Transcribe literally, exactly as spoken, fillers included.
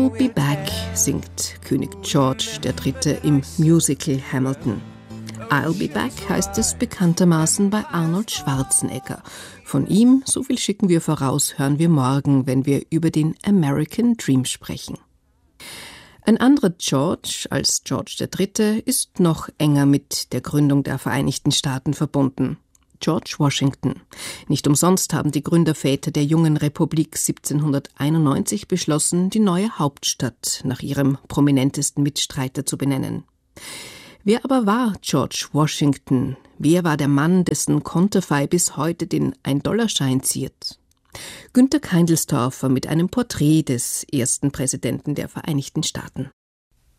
I'll be back, singt König George der Dritte im Musical Hamilton. I'll be back heißt es bekanntermaßen bei Arnold Schwarzenegger. Von ihm, so viel schicken wir voraus, hören wir morgen, wenn wir über den American Dream sprechen. Ein anderer George als George der Dritte ist noch enger mit der Gründung der Vereinigten Staaten verbunden. George Washington. Nicht umsonst haben die Gründerväter der jungen Republik siebzehnhunderteinundneunzig beschlossen, die neue Hauptstadt nach ihrem prominentesten Mitstreiter zu benennen. Wer aber war George Washington? Wer war der Mann, dessen Konterfei bis heute den ein-Dollar-Schein ziert? Günter Keindelstorfer mit einem Porträt des ersten Präsidenten der Vereinigten Staaten.